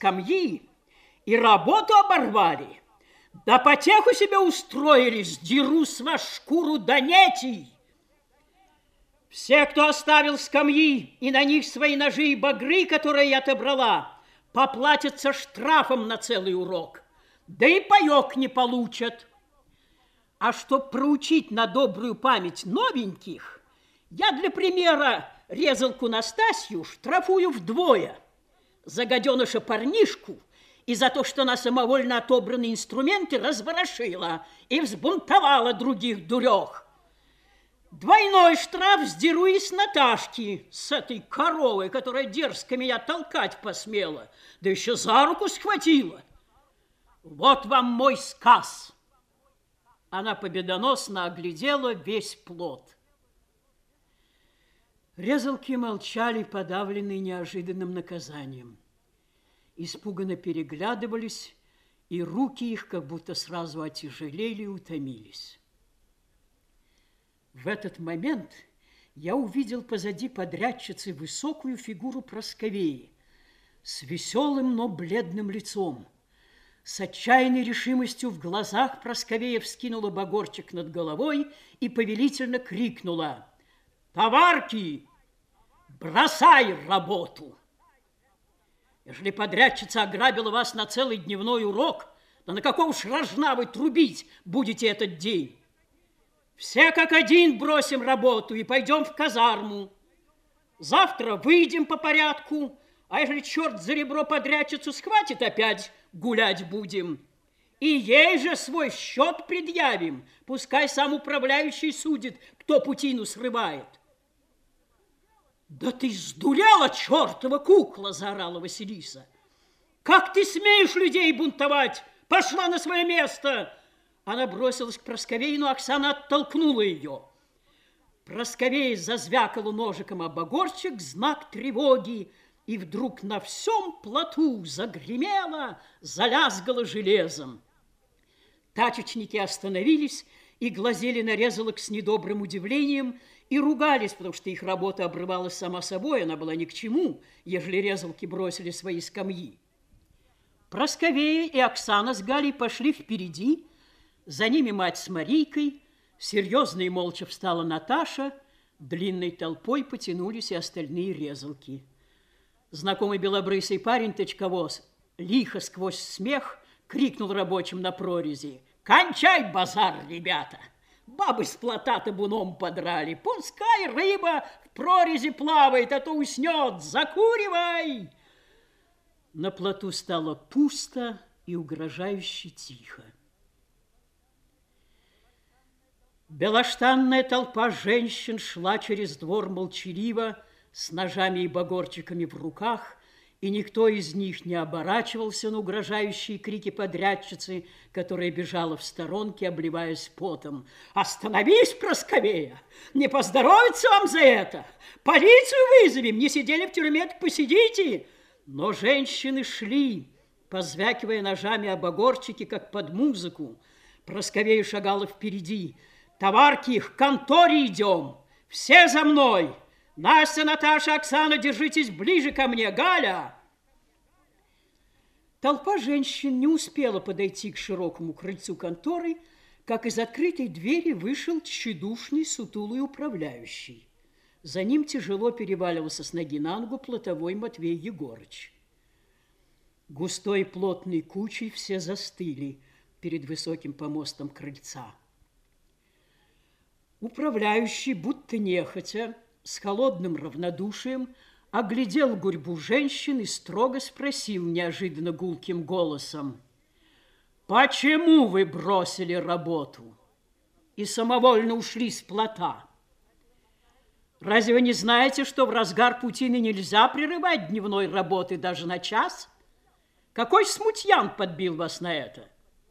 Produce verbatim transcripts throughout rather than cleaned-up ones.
скамьи и работу оборвали, да потеху себе устроили, сдеру с вас шкуру до нетей. Все, кто оставил скамьи и на них свои ножи и багры, которые я отобрала, поплатятся штрафом на целый урок, да и паёк не получат. А чтоб проучить на добрую память новеньких, я для примера резалку Настасью штрафую вдвое за гаденыша парнишку и за то, что она самовольно отобранные инструменты разворошила и взбунтовала других дурех. Двойной штраф сдеру и с Наташки, с этой коровой, которая дерзко меня толкать посмела, да еще за руку схватила. Вот вам мой сказ. Она победоносно оглядела весь плод. Резалки молчали, подавленные неожиданным наказанием. Испуганно переглядывались, и руки их как будто сразу отяжелели и утомились. В этот момент я увидел позади подрядчицы высокую фигуру Прасковеи с веселым, но бледным лицом. С отчаянной решимостью в глазах Прасковея вскинула багорчик над головой и повелительно крикнула: «Товарки, бросай работу! Ежели подрядчица ограбила вас на целый дневной урок, то на какого уж рожна вы трубить будете этот день? Все как один бросим работу и пойдем в казарму. Завтра выйдем по порядку, а ежели черт за ребро подрядчицу схватит, опять гулять будем. И ей же свой счет предъявим, пускай сам управляющий судит, кто путину срывает». «Да ты сдурела, чертова кукла!» – заорала Василиса. «Как ты смеешь людей бунтовать? Пошла на свое место!» Она бросилась к Прасковее, но Оксана оттолкнула ее. Прасковея зазвякала ножиком об огорчик, знак тревоги, и вдруг на всем плоту загремела, залязгала железом. Тачечники остановились и глазели на резалок с недобрым удивлением и ругались, потому что их работа обрывалась сама собой, она была ни к чему, ежели резалки бросили свои скамьи. Прасковея и Оксана с Галей пошли впереди, за ними мать с Марийкой, серьезно и молча встала Наташа, длинной толпой потянулись и остальные резалки. Знакомый белобрысый парень точковоз лихо сквозь смех крикнул рабочим на прорези: «Кончай базар, ребята! Бабы с плота табуном подрали, пускай рыба в прорези плавает, а то уснет, закуривай!» На плоту стало пусто и угрожающе тихо. Белоштанная толпа женщин шла через двор молчаливо, с ножами и багорчиками в руках, и никто из них не оборачивался на угрожающие крики подрядчицы, которая бежала в сторонке, обливаясь потом. «Остановись, Прасковея! Не поздоровится вам за это! Полицию вызовем! Не сидели в тюрьме, так посидите!» Но женщины шли, позвякивая ножами об огорчики, как под музыку. Прасковея шагала впереди. «Товарки, к конторе идем! Все за мной! Настя, Наташа, Оксана, держитесь ближе ко мне! Галя!» Толпа женщин не успела подойти к широкому крыльцу конторы, как из открытой двери вышел тщедушный сутулый управляющий. За ним тяжело переваливался с ноги на ногу плотовой Матвей Егорыч. Густой плотной кучей все застыли перед высоким помостом крыльца. Управляющий, будто нехотя, с холодным равнодушием, оглядел гурьбу женщин и строго спросил неожиданно гулким голосом: «Почему вы бросили работу и самовольно ушли с плота? Разве вы не знаете, что в разгар путины нельзя прерывать дневной работы даже на час? Какой смутьян подбил вас на это?»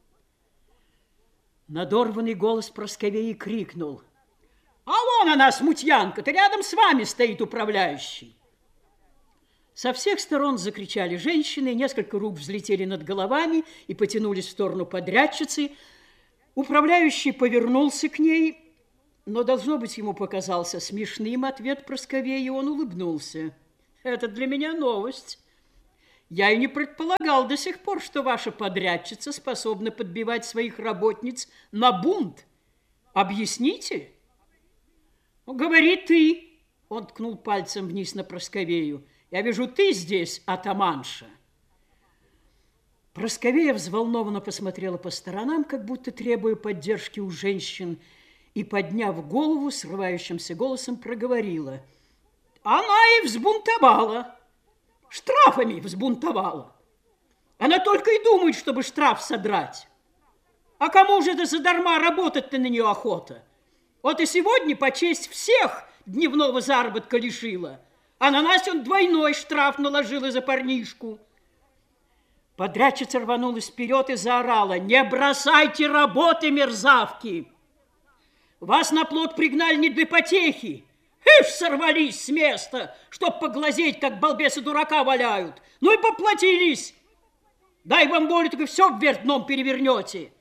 Надорванный голос Прасковеи крикнул: «А вон она, смутьянка-то, рядом с вами стоит управляющий!» Со всех сторон закричали женщины, несколько рук взлетели над головами и потянулись в сторону подрядчицы. Управляющий повернулся к ней, но, должно быть, ему показался смешным ответ Прасковеи, и он улыбнулся. «Это для меня новость. Я и не предполагал до сих пор, что ваша подрядчица способна подбивать до сих пор, что ваша подрядчица способна подбивать своих работниц на бунт. Объясните? Говори ты. Он ткнул пальцем вниз на Прасковею. Я вижу, ты здесь, атаманша. Прасковея взволнованно посмотрела по сторонам, как будто требуя поддержки у женщин, и, подняв голову, срывающимся голосом проговорила. Она и взбунтовала. Штрафами взбунтовала. Она только и думает, чтобы штраф содрать. А кому же это задарма работать-то на нее охота? Вот и сегодня по честь всех дневного заработка лишила. А на нас он двойной штраф наложила за парнишку. Подрядчица рванулась вперед и заорала. Не бросайте работы, мерзавки! Вас на плот пригнали не для потехи. Ишь, сорвались с места, чтоб поглазеть, как балбесы дурака валяют. Ну и поплатились. Дай вам волю, так и все вверх дном перевернете.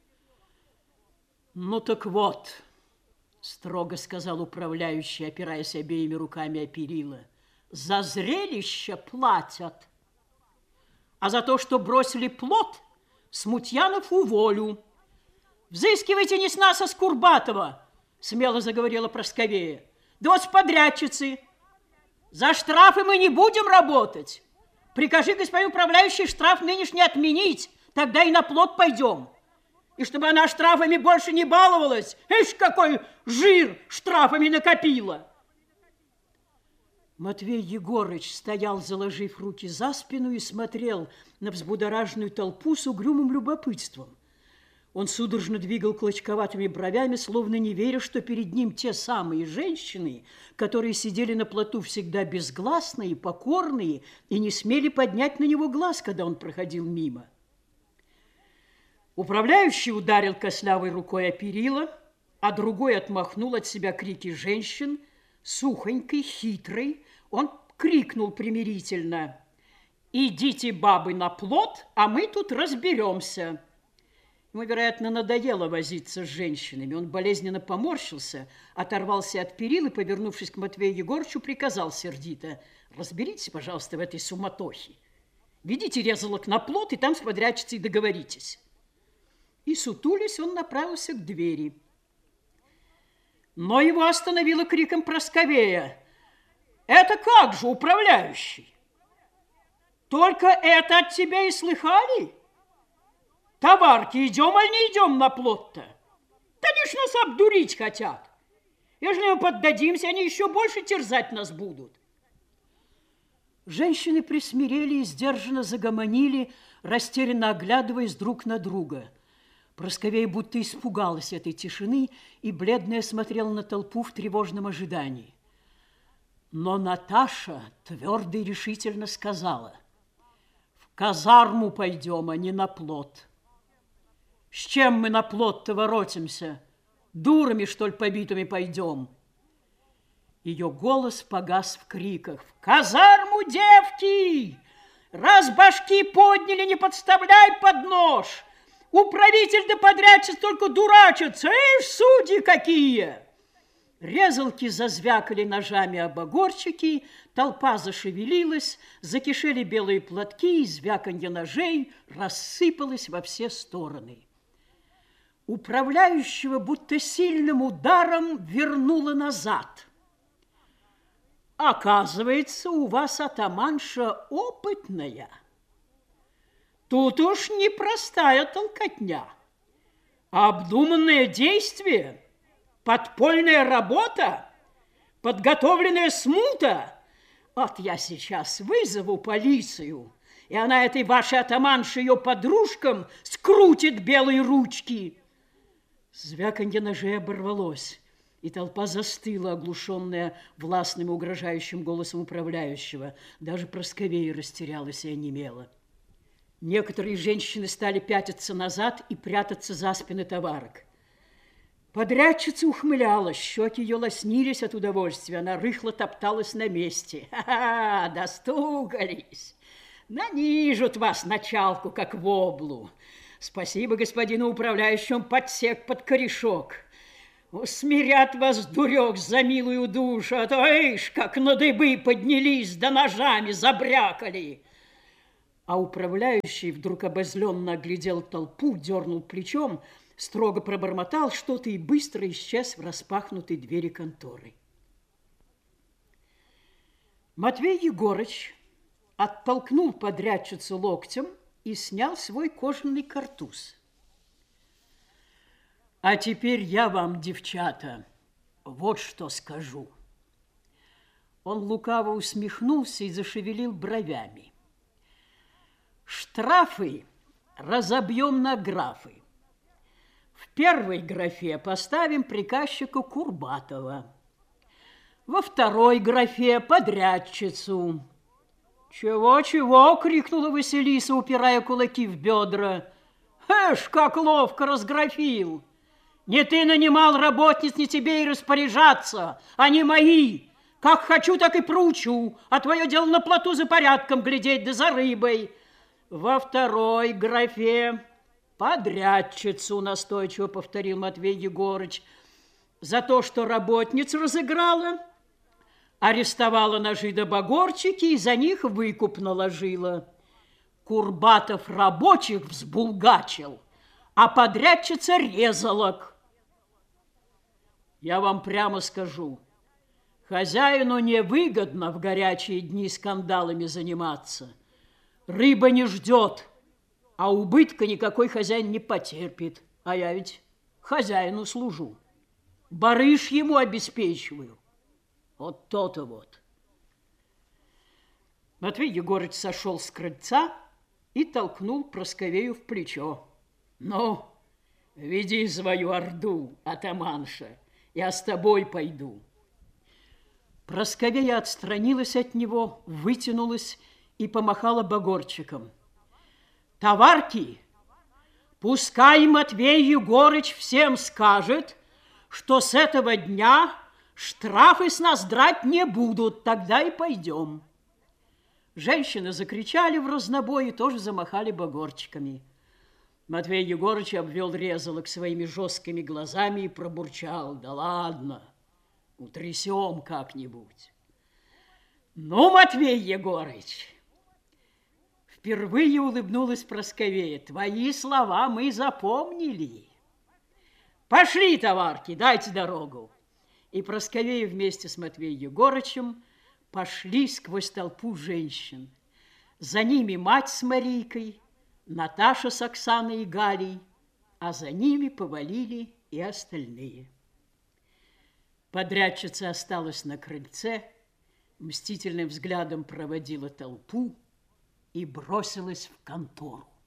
Ну так вот, строго сказал управляющий, опираясь обеими руками о перила, за зрелище платят. А за то, что бросили плот, Смутьянов уволю. Взыскивайте не с нас, а с Курбатова, смело заговорила Прасковея. Да вот с подрядчицы. За штрафы мы не будем работать. Прикажи, господин управляющий, штраф нынешний отменить, тогда и на плот пойдем. И чтобы она штрафами больше не баловалась. Ишь, какой жир штрафами накопила. Матвей Егорыч стоял, заложив руки за спину, и смотрел на взбудораженную толпу с угрюмым любопытством. Он судорожно двигал клочковатыми бровями, словно не веря, что перед ним те самые женщины, которые сидели на плоту всегда безгласные, покорные и не смели поднять на него глаз, когда он проходил мимо. Управляющий ударил костлявой рукой о перила, а другой отмахнул от себя крики женщин. Сухонький, хитрый, он крикнул примирительно. «Идите, бабы, на плот, а мы тут разберемся». Ему, вероятно, надоело возиться с женщинами. Он болезненно поморщился, оторвался от перил и, повернувшись к Матвею Егорычу, приказал сердито. «Разберитесь, пожалуйста, в этой суматохе. Ведите резалок на плот, и там с подрядчицей договоритесь». И, сутулясь, он направился к двери. Но его остановила криком Прасковея. «Это как же, управляющий? Только это от тебя и слыхали? Товарки, идем, аль не идем на плот-то? Да они ж нас обдурить хотят. Если мы поддадимся, они еще больше терзать нас будут». Женщины присмирели и сдержанно загомонили, растерянно оглядываясь друг на друга. Прасковея будто испугалась этой тишины и бледная смотрела на толпу в тревожном ожидании. Но Наташа твердо и решительно сказала: «В казарму пойдем, а не на плот». «С чем мы на плот-то воротимся? Дурами, что ли, побитыми пойдем?» Ее голос погас в криках. «В казарму, девки! Раз башки подняли, не подставляй под нож! Управитель да подрядчик только дурачатся! Ишь, судьи какие!» Резалки зазвякали ножами об огорчики, толпа зашевелилась, закишели белые платки, и звяканье ножей рассыпалось во все стороны. Управляющего будто сильным ударом вернуло назад. «Оказывается, у вас атаманша опытная. Тут уж не простая толкотня, а обдуманное действие, подпольная работа, подготовленная смута. Вот я сейчас вызову полицию, и она этой вашей атаманше ее подружкам скрутит белые ручки». Звяканье ножей оборвалось, и толпа застыла, оглушенная властным и угрожающим голосом управляющего. Даже Прасковея растерялась и онемела. Некоторые женщины стали пятиться назад и прятаться за спины товарок. Подрядчица ухмылялась, щеки ее лоснились от удовольствия, она рыхло топталась на месте. «Ха-ха, достугались! Нанижут вас началку, как воблу! Спасибо господину управляющему, подсек под корешок! Усмирят вас, дурек, за милую душу, а то, ишь, как на дыбы поднялись, да ножами забрякали!» А управляющий вдруг обозленно оглядел толпу, дернул плечом, строго пробормотал что-то и быстро исчез в распахнутой двери конторы. Матвей Егорыч оттолкнул подрядчицу локтем и снял свой кожаный картуз. А теперь я вам, девчата, вот что скажу. Он лукаво усмехнулся и зашевелил бровями. Штрафы разобьем на графы. В первой графе поставим приказчика Курбатова. Во второй графе подрядчицу. «Чего-чего?» – крикнула Василиса, упирая кулаки в бедра. «Эш, как ловко разграфил! Не ты нанимал работниц, не тебе и распоряжаться, они мои. Как хочу, так и проучу, а твое дело на плоту за порядком глядеть да за рыбой». Во второй графе подрядчицу, настойчиво повторил Матвей Егорыч, за то, что работницу разыграла, арестовала ножи да багорчики и за них выкуп наложила. Курбатов рабочих взбулгачил, а подрядчица резалок. Я вам прямо скажу, хозяину невыгодно в горячие дни скандалами заниматься. Рыба не ждет, а убытка никакой хозяин не потерпит. А я ведь хозяину служу. Барыш ему обеспечиваю. Вот то-то вот. Матвей Егорыч сошел с крыльца и толкнул Просковею в плечо. Ну, веди свою орду, атаманша, я с тобой пойду. Просковея отстранилась от него, вытянулась и помахала багорчиком. Товарки, пускай Матвей Егорыч всем скажет, что с этого дня штрафы с нас драть не будут, тогда и пойдем. Женщины закричали в разнобой и тоже замахали багорчиками. Матвей Егорыч обвел резалок своими жесткими глазами и пробурчал: да ладно, утрясем как-нибудь. Ну, Матвей Егорыч, впервые улыбнулась Просковея, твои слова мы запомнили. Пошли, товарки, дайте дорогу. И Просковея вместе с Матвеем Егорычем пошли сквозь толпу женщин. За ними мать с Марийкой, Наташа с Оксаной и Галей, а за ними повалили и остальные. Подрядчица осталась на крыльце, мстительным взглядом проводила толпу и бросилась в контору.